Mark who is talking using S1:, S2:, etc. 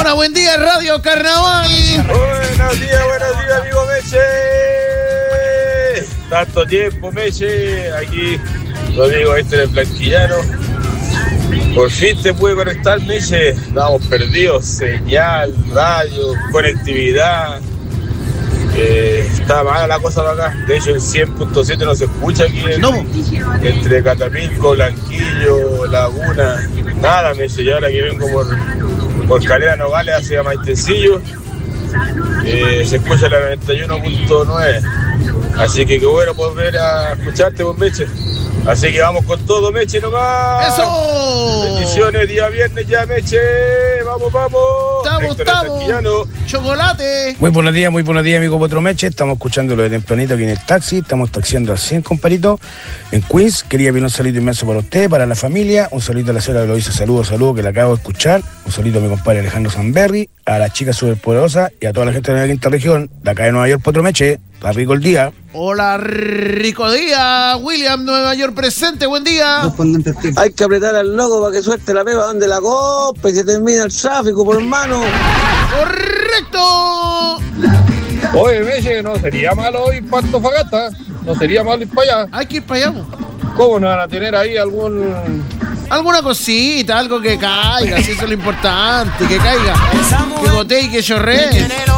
S1: Hola, buen día, Radio Carnaval.
S2: Buenos días, amigo Meche. Tanto tiempo, Meche. Aquí, Rodrigo, en el Blanquillano. Por fin te pude conectar, Meche. Estamos perdidos. Señal, radio, conectividad. Está mala la cosa de acá. De hecho, el 100.7 no se escucha aquí. Entre Catapilco, Blanquillo, Laguna. Nada, Meche. Y ahora que vengo por Calera Nogales hacia Maitencillo, se escucha la 91.9. Así que qué bueno volver a escucharte, pues, Meche. Así que vamos con todo, Meche, nomás.
S1: ¡Eso!
S2: Bendiciones, día viernes ya, Meche. Vamos.
S1: Estamos. Chocolate.
S3: Muy buenos días, amigo Potro Meche. Estamos escuchándolo de tempranito aquí en el taxi. Estamos taxiando al 100, comparito, en Queens. Quería pedir un saludo inmenso para usted, para la familia. Un saludito a la señora que lo dice, saludo, que la acabo de escuchar. Un saludito a mi compadre Alejandro Sanberry, a la chica superpoderosa y a toda la gente de la quinta región, de acá de Nueva York, Potro Meche. Está rico el día.
S1: Hola, rico día. William, Nueva York presente, buen día.
S4: Hay que apretar al loco para que suelte la peba donde la copa y se termina el tráfico, por hermano.
S1: ¡Correcto!
S5: Oye, Meche, no sería malo ir para Antofagasta. No sería malo ir para allá.
S1: Hay que ir para allá.
S5: ¿Cómo no van a tener ahí alguna
S1: cosita, algo que caiga, si eso es lo importante, que caiga, que gotee y que chorree.